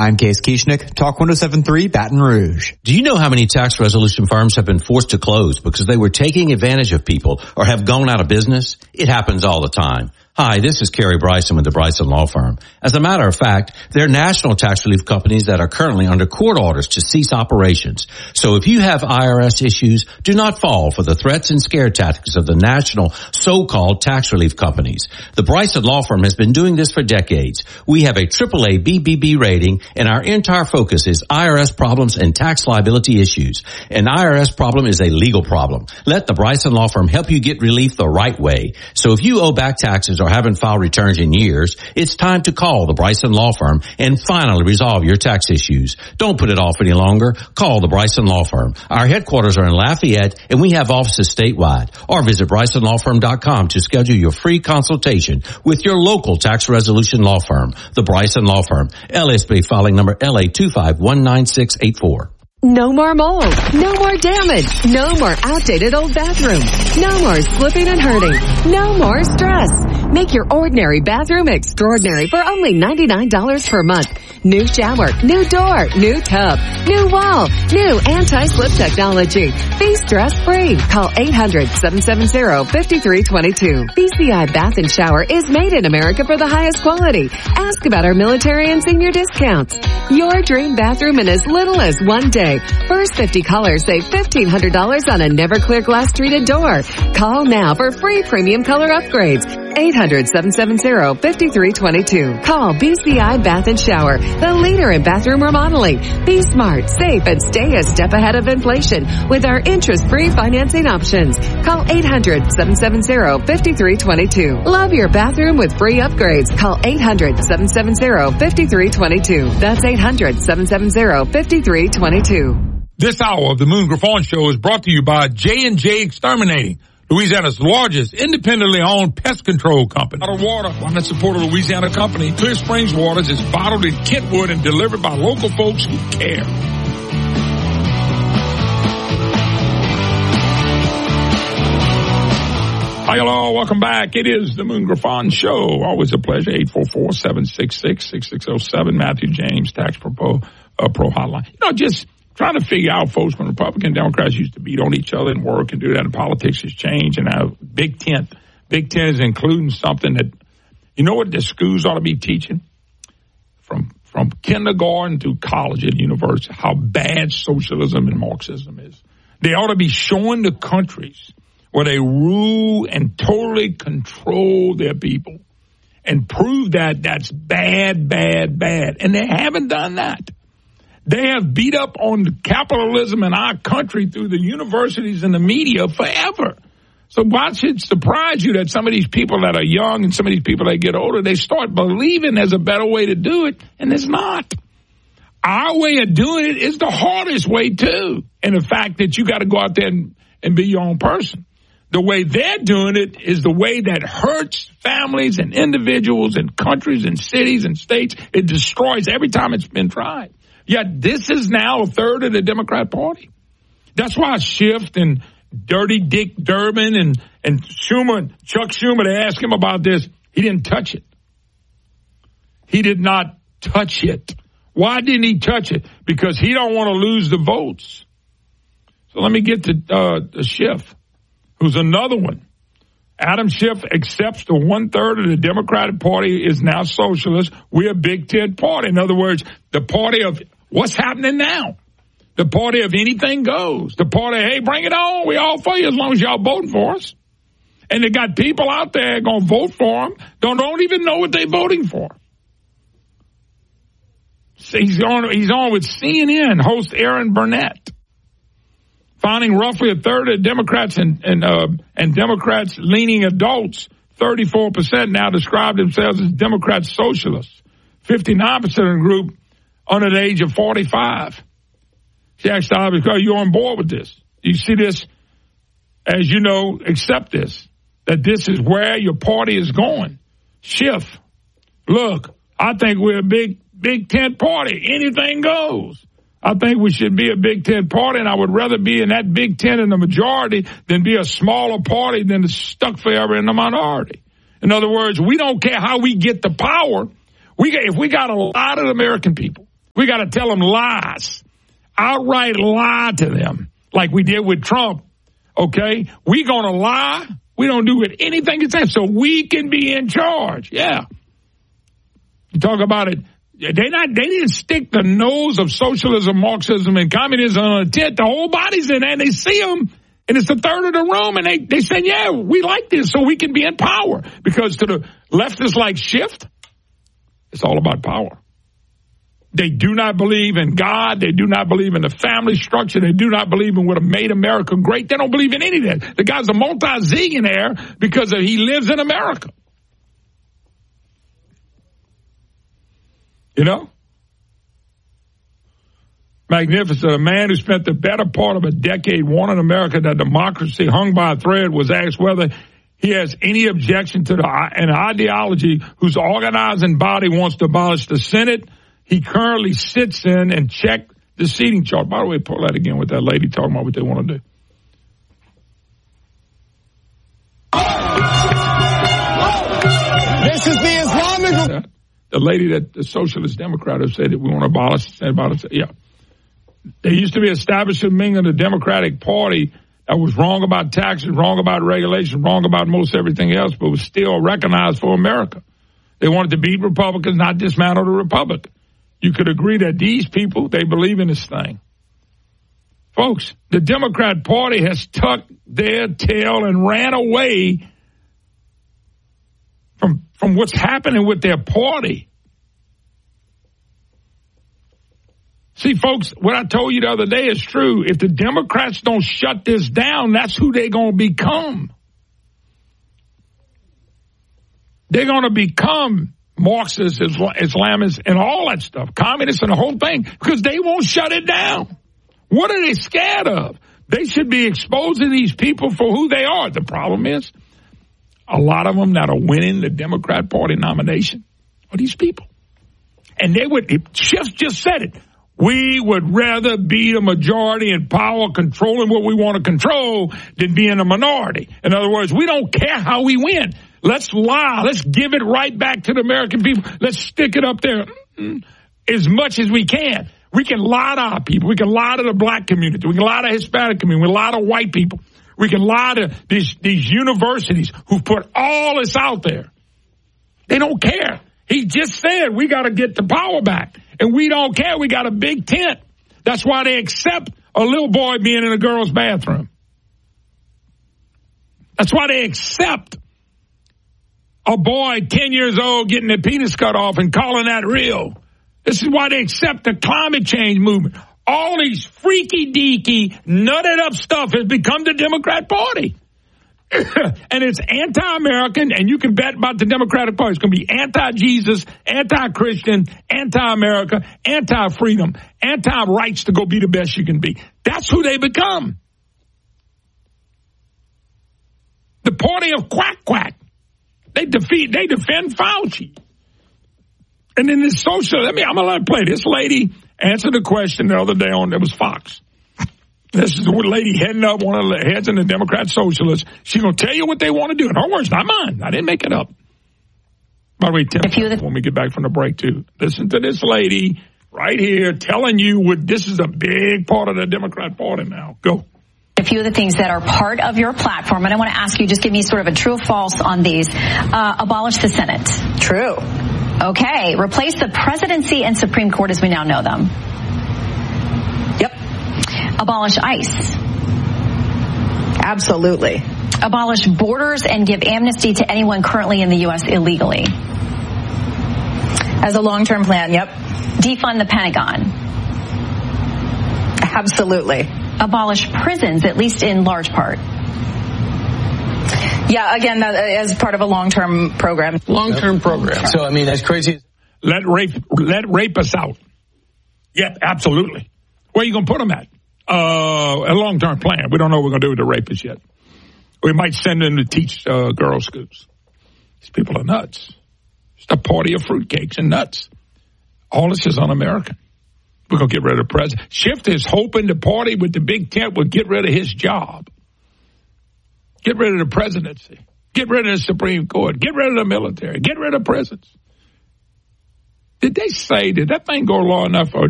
I'm Case Kieschnick, Talk 107.3 Baton Rouge. Do you know how many tax resolution firms have been forced to close because they were taking advantage of people or have gone out of business? It happens all the time. Hi, this is Kerry Bryson with the Bryson Law Firm. As a matter of fact, there are national tax relief companies that are currently under court orders to cease operations. So if you have IRS issues, do not fall for the threats and scare tactics of the national so-called tax relief companies. The Bryson Law Firm has been doing this for decades. We have a AAA BBB rating, and our entire focus is IRS problems and tax liability issues. An IRS problem is a legal problem. Let the Bryson Law Firm help you get relief the right way. So if you owe back taxes or haven't filed returns in years, it's time to call the Bryson Law Firm and finally resolve your tax issues. Don't put it off any longer. Call the Bryson Law Firm. Our headquarters are in Lafayette, and we have offices statewide. Or visit BrysonLawFirm.com to schedule your free consultation with your local tax resolution law firm, the Bryson Law Firm. LSB filing number LA2519684. No more mold. No more damage. No more outdated old bathrooms. No more slipping and hurting. No more stress. Make your ordinary bathroom extraordinary for only $99 per month. New shower, new door, new tub, new wall, new anti-slip technology. Be stress-free. Call 800-770-5322. BCI Bath and Shower is made in America for the highest quality. Ask about our military and senior discounts. Your dream bathroom in as little as one day. First 50 callers save $1,500 on a never clear glass treated door. Call now for free premium color upgrades. 800-770-5322. Call BCI Bath and Shower, the leader in bathroom remodeling. Be smart, safe, and stay a step ahead of inflation with our interest-free financing options. Call 800-770-5322. Love your bathroom with free upgrades. Call 800-770-5322. That's 800-770-5322. This hour of the Moon Griffon Show is brought to you by J&J Exterminating, Louisiana's largest independently owned pest control company. Bottled water, why not support a Louisiana company? Clear Springs Waters is bottled in Kentwood and delivered by local folks who care. Hi, hello, welcome back. It is the Moon Griffon Show. Always a pleasure. 844-766-6607. Matthew James, Tax Pro Hotline. You know, just trying to figure out, folks, when Republican and Democrats used to beat on each other and work and do that, and politics has changed, and now Big Tent is including something that, you know what the schools ought to be teaching? From kindergarten to college and university, how bad socialism and Marxism is. They ought to be showing the countries where they rule and totally control their people and prove that that's bad, bad, bad. And they haven't done that. They have beat up on capitalism in our country through the universities and the media forever. So why should it surprise you that some of these people that are young and some of these people that get older, they start believing there's a better way to do it, and there's not. Our way of doing it is the hardest way, too. And the fact that you got to go out there and be your own person. The way they're doing it is the way that hurts families and individuals and countries and cities and states. It destroys every time it's been tried. Yet this is now a third of the Democrat Party. That's why Schiff and Dirty Dick Durbin and Schumer, Chuck Schumer, they asked him about this. He didn't touch it. He did not touch it. Why didn't he touch it? Because he don't want to lose the votes. So let me get to Schiff, who's another one. Adam Schiff accepts the 1/3 of the Democratic Party is now socialist. We're a Big Tent party. In other words, the party of what's happening now. The party of anything goes. The party, hey, bring it on. We all for you as long as y'all voting for us. And they got people out there going to vote for them, don't even know what they're voting for. So he's on with CNN host Aaron Burnett, finding roughly a third of Democrats and Democrats-leaning adults, 34% now describe themselves as Democrat socialists. 59% of the group under the age of 45. She asked because you're on board with this. You see this, as you know, accept this, that this is where your party is going. Schiff, look, I think we're a Big Tent party. Anything goes. I think we should be a Big Tent party, and I would rather be in that Big Tent in the majority than be a smaller party than stuck forever in the minority. In other words, we don't care how we get the power. If we got a lot of American people We got to tell them lies. Outright lie to them like we did with Trump. Okay? We going to lie. We don't do it anything it says so we can be in charge. Yeah. You talk about it. They didn't stick the nose of socialism, Marxism, and communism on a tent. The whole body's in there, and they see them, and it's a third of the room, and they say, yeah, we like this so we can be in power. Because to the leftists like Schiff, it's all about power. They do not believe in God. They do not believe in the family structure. They do not believe in what made America great. They don't believe in any of that. The guy's a multi-zillionaire because he lives in America. You know? Magnificent. A man who spent the better part of a decade warning America that democracy hung by a thread was asked whether he has any objection to an ideology whose organizing body wants to abolish the Senate he currently sits in and check the seating chart. By the way, pull that again with that lady talking about what they want to do. This is the Islamic... The lady that the Socialist Democrat have said that we want to abolish the Senate. Yeah. There used to be establishment of the Democratic Party that was wrong about taxes, wrong about regulation, wrong about most everything else, but was still recognized for America. They wanted to beat Republicans, not dismantle the Republic. You could agree that these people, they believe in this thing. Folks, the Democrat Party has tucked their tail and ran away from what's happening with their party. See, folks, what I told you the other day is true. If the Democrats don't shut this down, that's who they're going to become. They're going to become Marxists, Islamists, and all that stuff, communists and the whole thing, because they won't shut it down. What are they scared of? They should be exposing these people for who they are. The problem is, a lot of them that are winning the Democrat Party nomination are these people. And Schiff just said it. We would rather be the majority in power controlling what we want to control than being a minority. In other words, we don't care how we win. Let's lie. Let's give it right back to the American people. Let's stick it up there as much as we can. We can lie to our people. We can lie to the black community. We can lie to the Hispanic community. We lie to white people. We can lie to these universities who put all this out there. They don't care. He just said we got to get the power back. And we don't care. We got a big tent. That's why they accept a little boy being in a girl's bathroom. That's why they accept a boy 10 years old getting their penis cut off and calling that real. This is why they accept the climate change movement. All these freaky-deaky, nutted up stuff has become the Democrat Party. And it's anti-American, and you can bet about the Democratic Party. It's going to be anti-Jesus, anti-Christian, anti-America, anti-freedom, anti-rights to go be the best you can be. That's who they become. The party of quack. They defend Fauci. And then this social, I'm going to let it play. This lady answered a question the other day it was Fox. This is the lady heading up, one of the heads in the Democrat Socialists. She's going to tell you what they want to do. In her words, not mine. I didn't make it up. By the way, Tim, when we get back from the break, too, listen to this lady right here telling you this is a big part of the Democrat Party now. Go. A few of the things that are part of your platform, and I want to ask you, just give me sort of a true or false on these. Abolish the Senate. True. Okay. Replace the presidency and Supreme Court as we now know them. Yep. Abolish ICE. Absolutely. Abolish borders and give amnesty to anyone currently in the U.S. illegally. As a long-term plan, yep. Defund the Pentagon. Absolutely. Abolish prisons, at least in large part. Yeah, again, that as part of a long-term program. Long-term program. So, I mean, that's crazy. Let rapists out. Yep, absolutely. Where are you going to put them at? A long-term plan. We don't know what we're going to do with the rapists yet. We might send them to teach girl schools. These people are nuts. It's a party of fruitcakes and nuts. All this is un-American. We're going to get rid of the president. Schiff is hoping the party with the big tent will get rid of his job. Get rid of the presidency. Get rid of the Supreme Court. Get rid of the military. Get rid of prisons. Did they say, did that thing go long enough, or